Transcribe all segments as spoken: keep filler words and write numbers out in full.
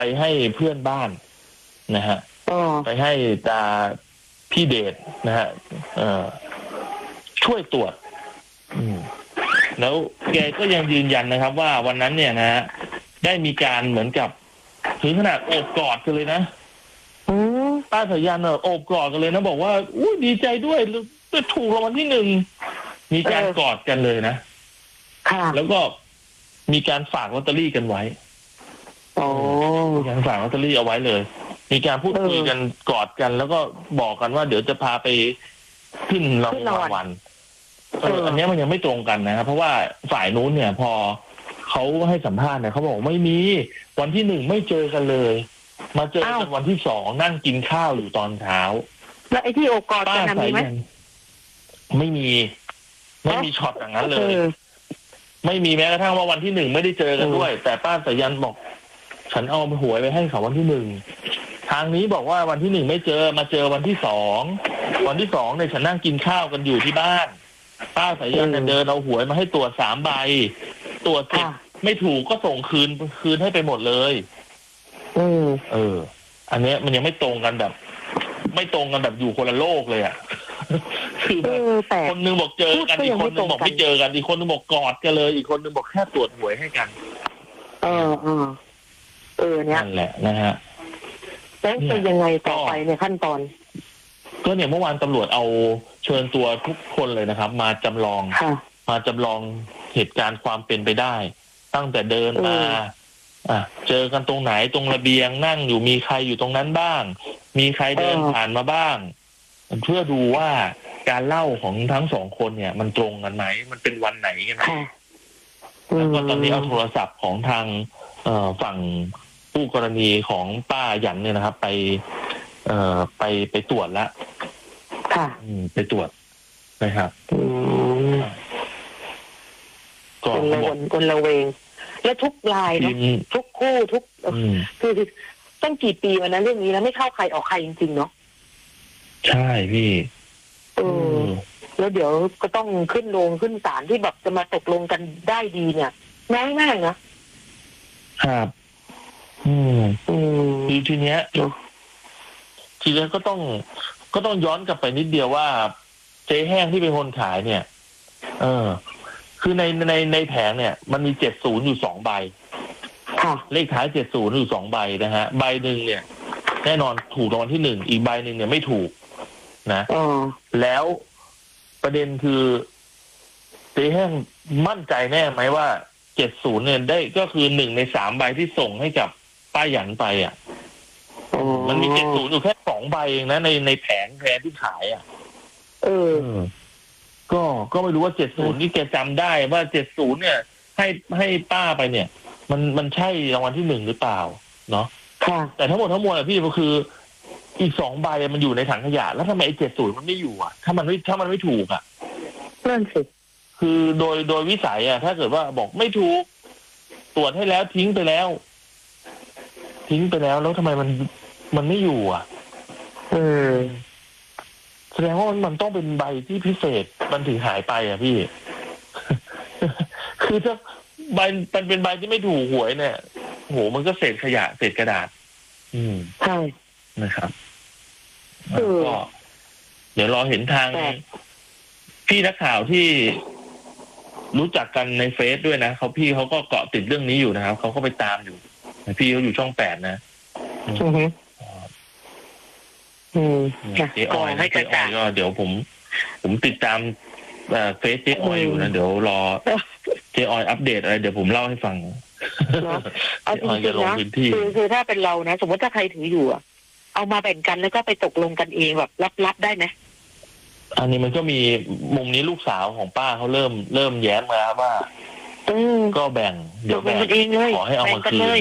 ไปให้เพื่อนบ้านนะฮะไปให้ตาพี่เดชนะฮะช่วยตรวจแล้วแกก็ยังยืนยันนะครับว่าวันนั้นเนี่ยนะฮะได้มีการเหมือนกับถึงขนาดโอบกอดกันเลยนะป้าสายันเออโอบกอดกันเลยนะบอกว่าอู้ดีใจด้วยถูกรางวัลที่หนึ่งมีการกอดกันเลยนะแล้วก็มีการฝากลอตเตอรี่กันไว้มีการฝากลอตเตอรี่เอาไว้เลยมีการพูดคุยกันกอดกันแล้วก็บอกกันว่าเดี๋ยวจะพาไปขึ้นรางวัลเอออันนี้มันยังไม่ตรงกันนะครับเพราะว่าฝ่ายนู้นเนี่ยพอเขาให้สัมภาษณ์เนี่ยเขาบอกไม่มีวันที่หนึ่งไม่เจอกันเลยมาเจอกันวันที่สองนั่งกินข้าวอยู่ตอนเช้าแล้วไอ้ที่โอกอดกันมีไหมไม่มีไม่มีช็อตอย่างนั้นเลยไม่มีแม้กระทั่งว่าวันที่หนึ่งไม่ได้เจอกันด้วยแต่ป้าสายันบอกฉันเอาหวยไปให้เขาวันที่หนึ่งทางนี้บอกว่าวันที่หนึ่งไม่เจอมาเจอวันที่สองวันที่สองเนี่ยฉันนั่งกินข้าวกันอยู่ที่บ้านป้าสายันเนี่ยเดินเอาหวยมาให้ตรวจสามใบตรวจเสร็จไม่ถูกก็ส่งคืนคืนให้ไปหมดเลยเอออันนี้มันยังไม่ตรงกันแบบไม่ตรงกันแบบอยู่คนละโลกเลยอ่ะคือคนนึงบอกเจอกันอีกคนนึงบอกไม่เจอกันอีกคนนึงบอกกอดกันเลยอีกคนนึงบอกแค่ตรวจหวยให้กันเออเออเออเนี่ยนั่นแหละนะฮะแล้วจะยังไงต่อไปในขั้นตอนก็เนี่ยเมื่อวานตำรวจเอาเชิญตัวทุกคนเลยนะครับมาจำลองมาจำลองเหตุการณ์ความเป็นไปได้ตั้งแต่เดินมาอ่ะเจอกันตรงไหนตรงระเบียงนั่งอยู่มีใครอยู่ตรงนั้นบ้างมีใครเดินผ่านมาบ้างเพื่อดูว่าการเล่าของทั้งสองคนเนี่ยมันตรงกันไหมมันเป็นวันไหนกันไหมแล้วก็ตอนนี้เอาโทรศัพท์ของทางเอ่อฝั่งผู้กรณีของป้าหยันเนี่ยนะครับไปเอ่อไปไปตรวจแล้วค่ะไปตรวจนะครับก็คนละวนคนละเวงและทุกรายนะทุกคู่ทุกคือตั้งกี่ปีวันนั้นเรื่องนี้แล้วไม่เข้าใครออกใครจริงๆเนาะใช่พี่เออแล้วเดี๋ยวก็ต้องขึ้นโรงขึ้นศาลที่แบบจะมาตกลงกันได้ดีเนี่ยง่ายมากนะครับอืมอืมทีทีเนี้ยทีนี้ก็ต้องก็ต้องย้อนกลับไปนิดเดียวว่าเจ๊แห้งที่เป็นคนขายเนี่ยเออคือในในในแผงเนี่ยมันมีเจ็ดศูนย์อยู่สองใบเลขท้ายเจ็ดศูนย์อยู่สองใบนะฮะใบหนึ่งเนี่ยแน่นอนถูกรางวัลที่หนึ่งอีกใบหนึ่งเนี่ยไม่ถูกนะแล้วประเด็นคือเจ๊แห้งมั่นใจแน่ไหมว่าเจ็ดศูนย์เนี่ยได้ก็คือหนึ่งในสามใบที่ส่งให้กับป้าหยันไปอ่ะมันมีเจ็ดศูนย์อยู่แค่สองใบเองนะในในแผงแผงที่ขายอ่ะเออก็ก็ไม่รู้ว่าเจ็ดศูนย์นี่แกจำได้ว่าเจ็ดศูนย์เนี่ยให้ให้ป้าไปเนี่ยมันมันใช่รางวัลที่หนึ่งหรือเปล่าเนาะแต่ทั้งหมดทั้งมวลอะพี่ก็คืออีกสองใบมันอยู่ในถังขยะแล้วทำไมไอ้เจ็ดศูนย์มันไม่อยู่อ่ะถ้ามันไม่ถ้ามันไม่ถูกอ่ะนั่นสิคือโดยโดยวิสัยอ่ะถ้าเกิดว่าบอกไม่ถูกตรวจให้แล้วทิ้งไปแล้วทิ้งไปแล้วแล้วทำไมมันมันไม่อยู่อ่ะเออแสดงว่ามันต้องเป็นใบที่พิเศษมันถึงหายไปอ่ะพี่ คือถ้าใบมันเป็นใบที่ไม่ถูกหวยเนี่ยโหมันก็เศษขยะเศษกระดาษอืมใช่นะครับก็เดี๋ยวรอเห็นทางพี่นักข่าวที่รู้จักกันในเฟซด้วยนะเขาพี่เขาก็เกาะติดเรื่องนี้อยู่นะครับเขาก็ไปตามอยู่พี่เขาอยู่ช่องแปดนะอือฮึอืมเจ๊ออยให้เจ๊ออยก็เดี๋ยวผมผมติดตามเฟซเจ๊ออยอยู่นะเดี๋ยวรอเจ๊ออยอัปเดตอะไรเดี๋ยวผมเล่าให้ฟังเอาจริงๆนะคือคือถ้าเป็นเรานะสมมติถ้าใครถืออยู่อะเอามาแบ่งกันแล้วก็ไปตกลงกันเองแบบลับๆได้ไหมอันนี้มันก็มีมุมนี้ลูกสาวของป้าเขาเริ่มเริ่มแย้มมาว่าก็แบ่งเดี๋ยวแบ่งขอให้เอามาคืน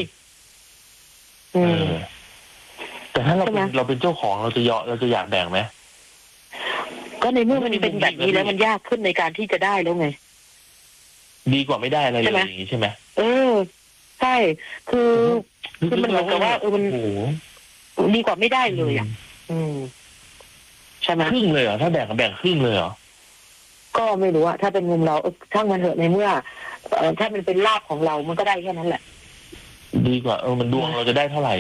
แต่ถ้าเราเป็นเราเป็นเจ้าของเราจะยอเราจะอยากแบ่งไหมก็ในเมื่อมันเป็นแบบนี้แล้วมันยากขึ้นในการที่จะได้แล้วไงดีกว่าไม่ได้อะไรเลยอย่างนี้ใช่ไหมเออใช่คือคือมันเหมือนกับว่าเออมันดีกว่าไม่ได้เลยอ่ะอืมใช่ไหมครึ่งเลยเหรอถ้าแบ่งแบ่งครึ่งเลยเหรอก็ไม่รู้อะถ้าเป็นมุมเราช่างมันเถอะในเมื่อเอ่อถ้ามันเป็นลาภของเรามันก็ได้แค่นั้นแหละดีกว่าเออมันดวงเราจะได้เท่าไหร่